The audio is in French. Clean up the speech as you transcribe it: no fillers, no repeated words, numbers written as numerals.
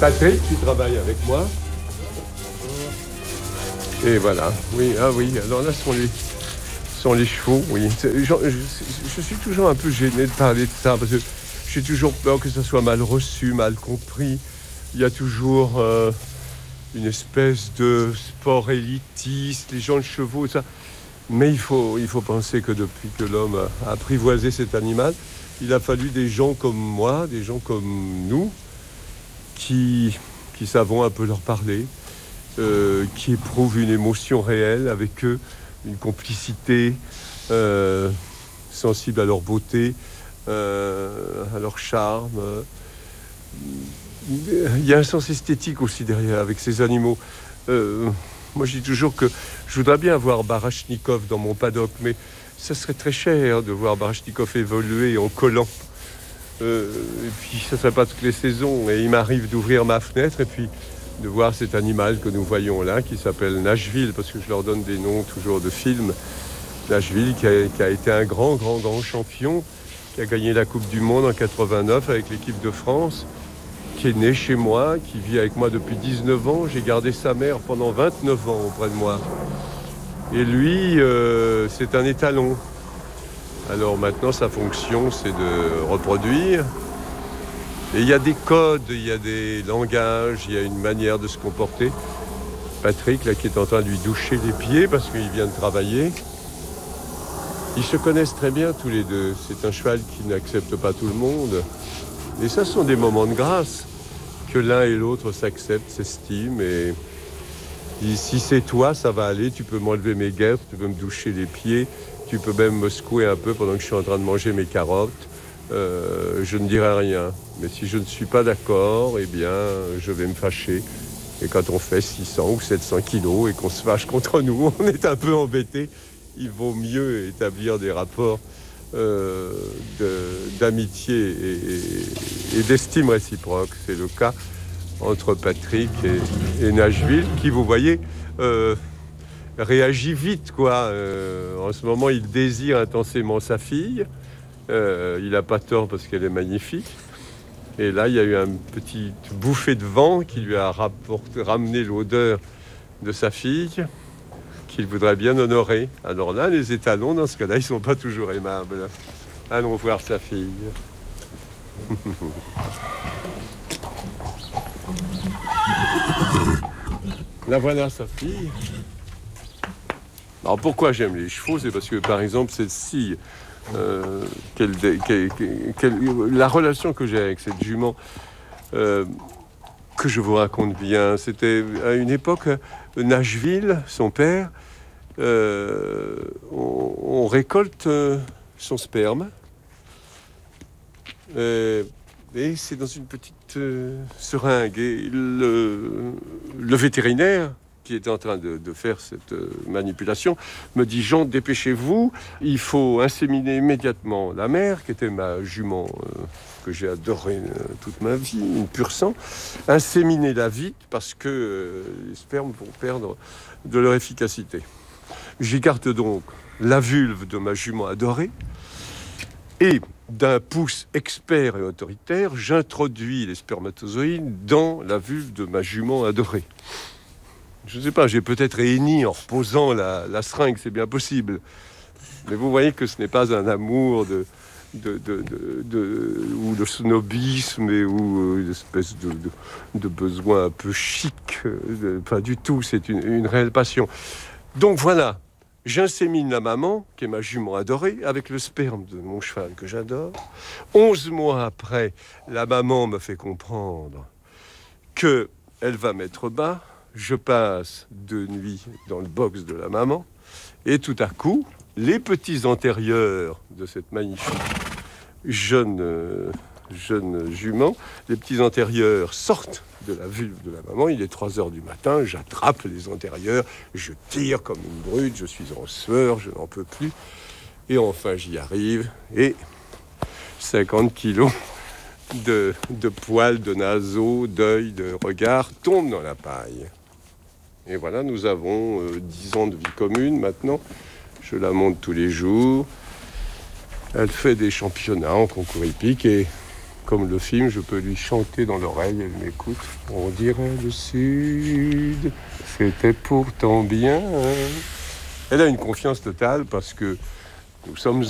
Patrick qui travaille avec moi. Et voilà, oui, ah oui, alors là sont les chevaux, oui. Je suis toujours un peu gêné de parler de ça, parce que j'ai toujours peur que ça soit mal reçu, mal compris. Il y a toujours une espèce de sport élitiste, les gens de chevaux, ça. Mais il faut penser que depuis que l'homme a apprivoisé cet animal, il a fallu des gens comme moi, des gens comme nous, qui savons un peu leur parler, qui éprouvent une émotion réelle avec eux, une complicité, sensible à leur beauté, à leur charme. Il y a un sens esthétique aussi derrière, avec ces animaux. Moi, je dis toujours que je voudrais bien avoir Barachnikov dans mon paddock, mais ça serait très cher de voir Barachnikov évoluer en collant. Et puis, ça ne serait pas toutes les saisons. Et il m'arrive d'ouvrir ma fenêtre et puis de voir cet animal que nous voyons là, qui s'appelle Nashville, parce que je leur donne des noms toujours de films. Nashville, qui a été un grand champion, qui a gagné la Coupe du Monde en 89 avec l'équipe de France, qui est né chez moi, qui vit avec moi depuis 19 ans. J'ai gardé sa mère pendant 29 ans auprès de moi. Et lui, c'est un étalon. Alors maintenant, sa fonction, c'est de reproduire. Et il y a des codes, il y a des langages, il y a une manière de se comporter. Patrick, là, qui est en train de lui doucher les pieds parce qu'il vient de travailler. Ils se connaissent très bien tous les deux. C'est un cheval qui n'accepte pas tout le monde. Et ça, sont des moments de grâce que l'un et l'autre s'acceptent, s'estiment. Et si c'est toi, ça va aller. Tu peux m'enlever mes guêtres, tu peux me doucher les pieds, tu peux même me secouer un peu pendant que je suis en train de manger mes carottes. Je ne dirai rien. Mais si je ne suis pas d'accord, eh bien, je vais me fâcher. Et quand on fait 600 ou 700 kilos et qu'on se fâche contre nous, on est un peu embêté. Il vaut mieux établir des rapports d'amitié et d'estime réciproque. C'est le cas entre Patrick et Nashville, qui, vous voyez, réagit vite, quoi. En ce moment, il désire intensément sa fille. Il n'a pas tort parce qu'elle est magnifique. Et là, il y a eu une petite bouffée de vent qui lui a ramené l'odeur de sa fille, qu'il voudrait bien honorer. Alors là, les étalons, dans ce cas-là, ils ne sont pas toujours aimables. Allons voir sa fille. La voilà, sa fille. Alors pourquoi j'aime les chevaux? C'est parce que, par exemple, celle-ci, la relation que j'ai avec cette jument, que je vous raconte bien, c'était à une époque, Nashville, son père, on récolte son sperme, et c'est dans une petite seringue. Et le vétérinaire qui était en train de faire cette manipulation me dit: Jean, dépêchez-vous, il faut inséminer immédiatement la mère, qui était ma jument que j'ai adorée toute ma vie, une pur sang. Inséminez-la vite parce que les spermes vont perdre de leur efficacité. J'écarte donc la vulve de ma jument adorée et d'un pouce expert et autoritaire, j'introduis les spermatozoïdes dans la vulve de ma jument adorée. Je ne sais pas, j'ai peut-être henni en reposant la seringue, c'est bien possible. Mais vous voyez que ce n'est pas un amour ou de snobisme ou une espèce de besoin un peu chic. Pas du tout, c'est une réelle passion. Donc voilà, j'insémine la maman, qui est ma jument adorée, avec le sperme de mon cheval que j'adore. 11 mois après, la maman me fait comprendre qu'elle va mettre bas. Je passe 2 nuits dans le box de la maman et tout à coup, les petits antérieurs de cette magnifique jeune jument, les petits antérieurs sortent de la vulve de la maman. Il est 3h du matin, j'attrape les antérieurs, je tire comme une brute, je suis en sueur, je n'en peux plus. Et enfin, j'y arrive et 50 kilos de poils, de naseaux, d'œil, de regard tombent dans la paille. Et voilà, nous avons 10 ans de vie commune maintenant. Je la monte tous les jours. Elle fait des championnats en concours hippique et Comme le film, je peux lui chanter dans l'oreille, elle m'écoute. On dirait le sud, c'était pourtant bien. Elle a une confiance totale parce que nous sommes